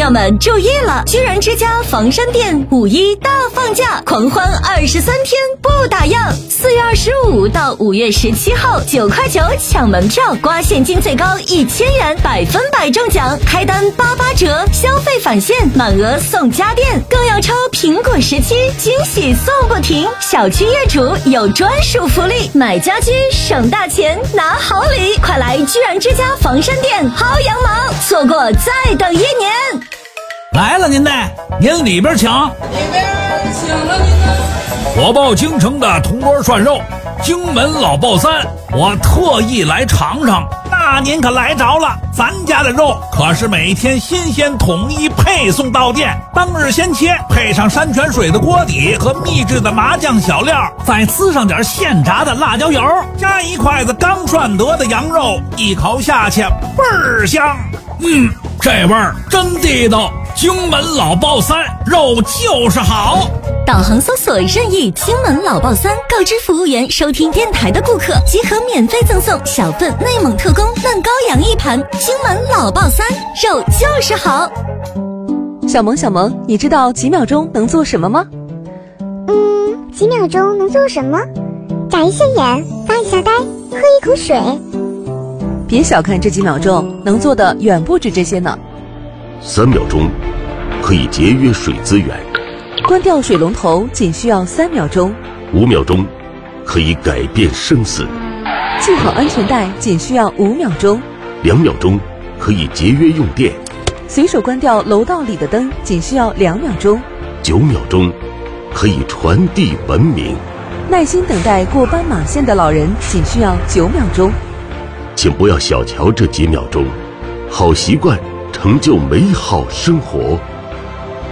友们注意了，居然之家房山店5·1大放价，狂欢23天不打烊。4月25到5月17号，9块9抢门票，刮现金最高1000元，100%中奖，开单88折，消费返现，满额送家电，更要抽苹果17，惊喜送不停。小区业主有专属福利，买家居省大钱拿好礼，快来居然之家房山店薅羊毛，错过再等1年。 来了您呢，您里边请。 里边请了您呢。 火爆京城的铜锅涮肉，荆门老爆三，我特意来尝尝。那您可来着了，咱家的肉可是每天新鲜统一配送到店，当日先切，配上山泉水的锅底和秘制的麻酱小料，再滋上点现炸的辣椒油，加一筷子刚涮得的羊肉，一口下去倍儿香。这味儿真地道，荆门老爆三，肉就是好。 导航搜索任意荆门老爆三，告知服务员收听电台的顾客即可免费赠送小份内蒙特供嫩羔羊1盘。荆门老爆三，肉就是好。 小萌，你知道几秒钟能做什么吗？ 几秒钟能做什么？眨一下眼，发一下呆，喝一口水。 别小看这几秒钟，能做的远不止这些呢。 3秒钟可以节约水资源， 关掉水龙头仅需要3秒钟 ，5秒钟可以改变生死， 系好安全带仅需要5秒钟 ，2秒钟可以节约用电， 随手关掉楼道里的灯仅需要2秒钟 ，9秒钟可以传递文明， 耐心等待过斑马线的老人仅需要9秒钟。 请不要小瞧这几秒钟，好习惯成就美好生活。